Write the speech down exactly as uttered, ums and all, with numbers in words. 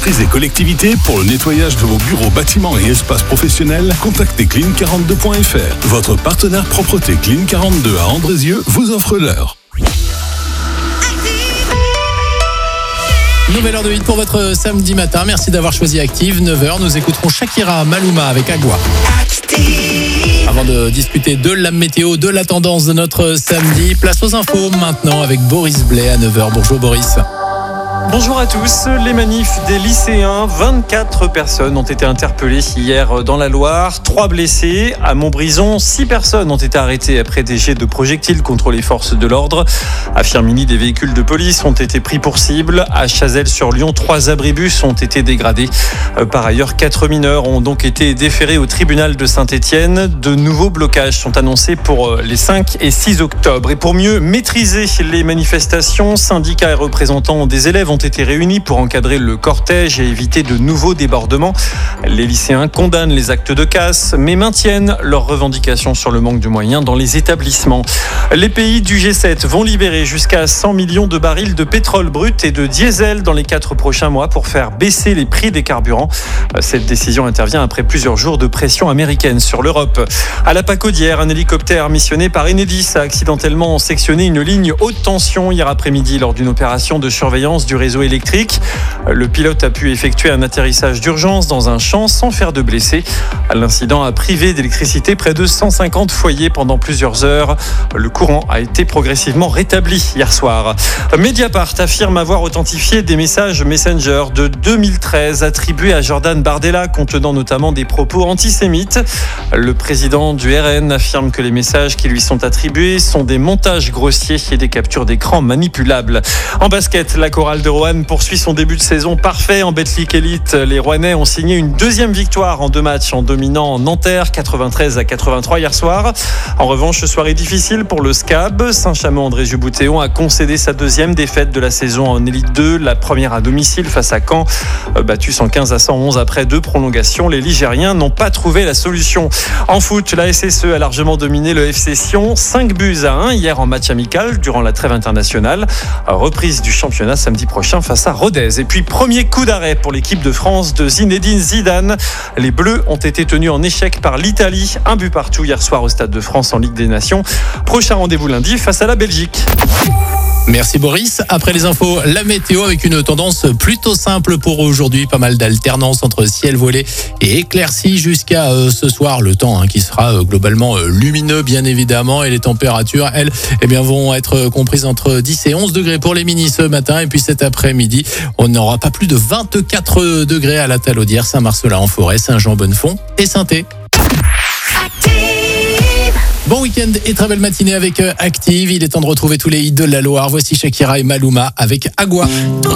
Entreprises et collectivités, pour le nettoyage de vos bureaux, bâtiments et espaces professionnels, contactez clean quarante-deux point f r. Votre partenaire propreté Clean quarante-deux à Andrézieux vous offre l'heure. Nouvelle heure de hit pour votre samedi matin. Merci d'avoir choisi Active. neuf heures, nous écouterons Shakira Maluma avec Agua. Avant de discuter de la météo, de la tendance de notre samedi, place aux infos maintenant avec Boris Blais à neuf heures. Bonjour Boris. Bonjour à tous. Les manifs des lycéens, vingt-quatre personnes ont été interpellées hier dans la Loire, trois blessés. À Montbrison, six personnes ont été arrêtées après des jets de projectiles contre les forces de l'ordre. À Firminy, des véhicules de police ont été pris pour cible. À Chazelles-sur-Lyon, trois abribus ont été dégradés. Par ailleurs, quatre mineurs ont donc été déférés au tribunal de Saint-Étienne. De nouveaux blocages sont annoncés pour les cinq et six octobre. Et pour mieux maîtriser les manifestations, syndicats et représentants des élèves ont été réunis pour encadrer le cortège et éviter de nouveaux débordements. Les lycéens condamnent les actes de casse, mais maintiennent leurs revendications sur le manque de moyens dans les établissements. Les pays du G sept vont libérer jusqu'à cent millions de barils de pétrole brut et de diesel dans les quatre prochains mois pour faire baisser les prix des carburants. Cette décision intervient après plusieurs jours de pression américaine sur l'Europe. À la Pacaudière, un hélicoptère missionné par Enedis a accidentellement sectionné une ligne haute tension hier après-midi lors d'une opération de surveillance du réseau électrique. Le pilote a pu effectuer un atterrissage d'urgence dans un champ sans faire de blessés. L'incident a privé d'électricité près de cent cinquante foyers pendant plusieurs heures. Le courant a été progressivement rétabli hier soir. Mediapart affirme avoir authentifié des messages Messenger de deux mille treize attribués à Jordan Bardella contenant notamment des propos antisémites. Le président du R N affirme que les messages qui lui sont attribués sont des montages grossiers et des captures d'écran manipulables. En basket, la chorale de Roanne poursuit son début de saison parfait en Betclic Elite. Les Rouennais ont signé une deuxième victoire en deux matchs en dominant Nanterre quatre-vingt-treize à quatre-vingt-trois hier soir. En revanche, soirée difficile pour le S C A B. Saint-Chamond-André-Juboutéon a concédé sa deuxième défaite de la saison en Élite deux, la première à domicile face à Caen. Battu cent quinze à cent onze après deux prolongations, les Ligériens n'ont pas trouvé la solution. En foot, la S S E a largement dominé le F C Sion, cinq buts à un hier en match amical durant la trêve internationale. Reprise du championnat samedi prochain face à Rodez. Et puis premier coup d'arrêt pour l'équipe de France de Zinedine Zidane. Les Bleus ont été tenus en échec par l'Italie. Un but partout hier soir au Stade de France en Ligue des Nations. Prochain rendez-vous lundi face à la Belgique. Merci Boris. Après les infos, la météo avec une tendance plutôt simple pour aujourd'hui. Pas mal d'alternance entre ciel voilé et éclairci jusqu'à euh, ce soir. Le temps hein, qui sera euh, globalement euh, lumineux bien évidemment. Et les températures, elles, eh bien, vont être comprises entre dix et onze degrés pour les minis ce matin. Et puis cet après-midi, on n'aura pas plus de vingt-quatre degrés à la Talaudière, Saint-Marcelin-en-Forêt, Saint-Jean-Bonnefond et Saint-Thé. Bon week-end et très belle matinée avec Active. Il est temps de retrouver tous les hits de la Loire. Voici Shakira et Maluma avec Agua.